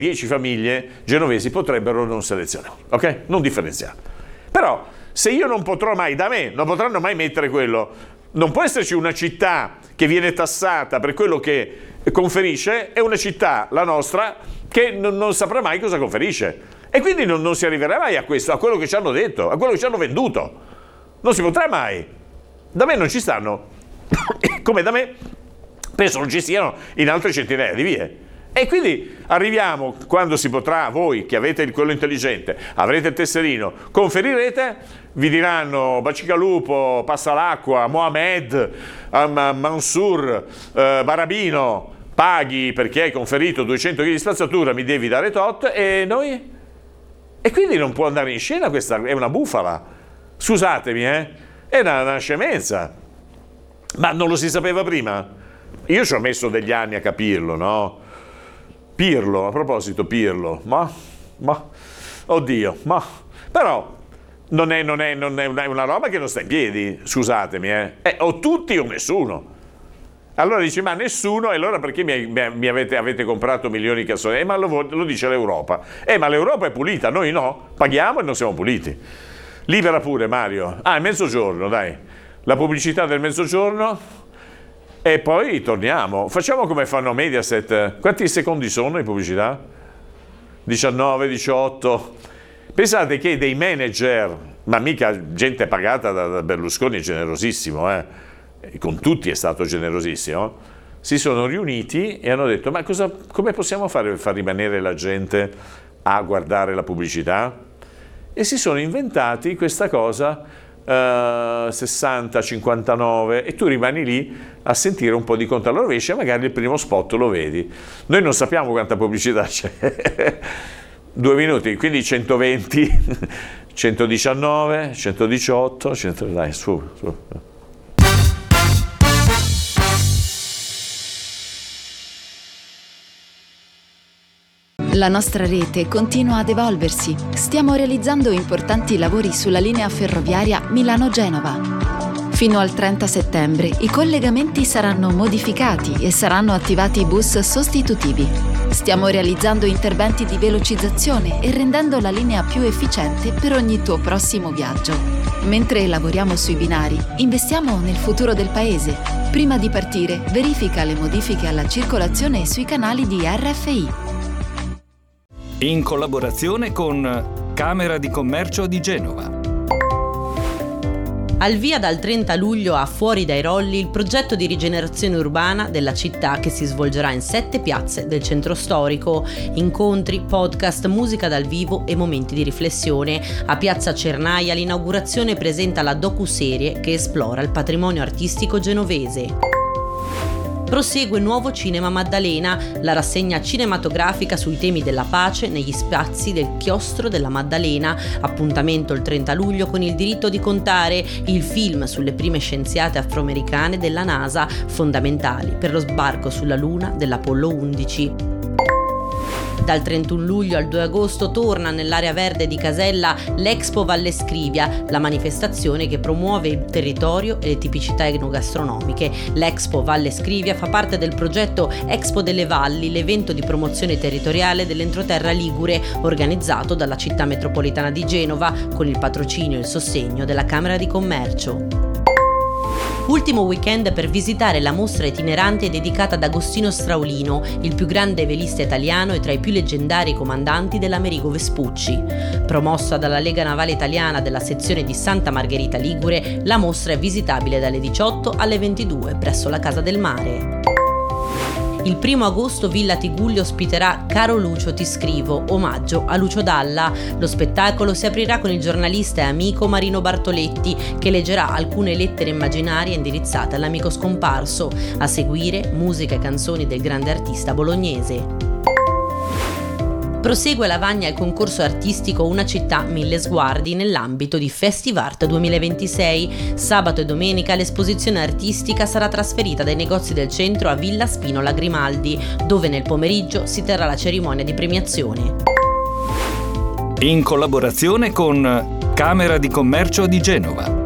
10 famiglie genovesi potrebbero non selezionare, ok? Non differenziare. Però se io non potrò mai, da me, non potranno mai mettere quello, non può esserci una città che viene tassata per quello che conferisce e una città, la nostra, che non saprà mai cosa conferisce. E quindi non si arriverà mai a questo, a quello che ci hanno detto, a quello che ci hanno venduto. Non si potrà mai. Da me non ci stanno, come da me penso non ci siano in altre centinaia di vie. E quindi arriviamo, quando si potrà, voi che avete quello intelligente, avrete il tesserino, conferirete, vi diranno Bacigalupo, Passa l'acqua, Mohamed, Mansur, Barabino, paghi perché hai conferito 200 kg di spazzatura, mi devi dare tot, e noi? E quindi non può andare in scena, questa è una bufala. Scusatemi, è una scemenza. Ma non lo si sapeva prima? Io ci ho messo degli anni a capirlo, no? Pirlo, a proposito, Pirlo, oddio, però non è una roba che non sta in piedi, scusatemi, o tutti o nessuno. Allora dici, ma nessuno, e allora perché mi avete comprato milioni di cassoni? Ma lo dice l'Europa. Ma l'Europa è pulita, noi no, paghiamo e non siamo puliti. Libera pure, Mario. Il mezzogiorno, dai, la pubblicità del mezzogiorno. E poi torniamo. Facciamo come fanno Mediaset. Quanti secondi sono in pubblicità? 19, 18. Pensate che dei manager, ma mica gente pagata da Berlusconi, è generosissimo, con tutti è stato generosissimo, si sono riuniti e hanno detto, ma come possiamo fare per far rimanere la gente a guardare la pubblicità? E si sono inventati questa cosa, 60, 59, e tu rimani lì a sentire un po' di conto alla rovescia, magari il primo spot lo vedi. Noi non sappiamo quanta pubblicità c'è. 2 minuti, quindi 120, 119, 118, dai, su. La nostra rete continua ad evolversi. Stiamo realizzando importanti lavori sulla linea ferroviaria Milano-Genova. Fino al 30 settembre i collegamenti saranno modificati e saranno attivati bus sostitutivi. Stiamo realizzando interventi di velocizzazione e rendendo la linea più efficiente per ogni tuo prossimo viaggio. Mentre lavoriamo sui binari, investiamo nel futuro del paese. Prima di partire, verifica le modifiche alla circolazione sui canali di RFI. In collaborazione con Camera di Commercio di Genova. Al via dal 30 luglio a Fuori dai Rolli il progetto di rigenerazione urbana della città, che si svolgerà in 7 piazze del centro storico. Incontri, podcast, musica dal vivo e momenti di riflessione. A Piazza Cernaia l'inaugurazione presenta la docuserie che esplora il patrimonio artistico genovese. Prosegue Nuovo Cinema Maddalena, la rassegna cinematografica sui temi della pace negli spazi del Chiostro della Maddalena. Appuntamento il 30 luglio con Il diritto di contare, il film sulle prime scienziate afroamericane della NASA, fondamentali per lo sbarco sulla Luna dell'Apollo 11. Dal 31 luglio al 2 agosto torna nell'area verde di Casella l'Expo Valle Scrivia, la manifestazione che promuove il territorio e le tipicità enogastronomiche. L'Expo Valle Scrivia fa parte del progetto Expo delle Valli, l'evento di promozione territoriale dell'entroterra ligure, organizzato dalla città metropolitana di Genova, con il patrocinio e il sostegno della Camera di Commercio. Ultimo weekend per visitare la mostra itinerante dedicata ad Agostino Straulino, il più grande velista italiano e tra i più leggendari comandanti dell'Amerigo Vespucci. Promossa dalla Lega Navale Italiana della sezione di Santa Margherita Ligure, la mostra è visitabile dalle 18 alle 22 presso la Casa del Mare. Il 1 agosto Villa Tigullio ospiterà Caro Lucio ti scrivo, omaggio a Lucio Dalla. Lo spettacolo si aprirà con il giornalista e amico Marino Bartoletti, che leggerà alcune lettere immaginarie indirizzate all'amico scomparso. A seguire musica e canzoni del grande artista bolognese. Prosegue a Lavagna il concorso artistico Una città, 1000 sguardi nell'ambito di Festivart 2026. Sabato e domenica l'esposizione artistica sarà trasferita dai negozi del centro a Villa Spinola Grimaldi, dove nel pomeriggio si terrà la cerimonia di premiazione. In collaborazione con Camera di Commercio di Genova.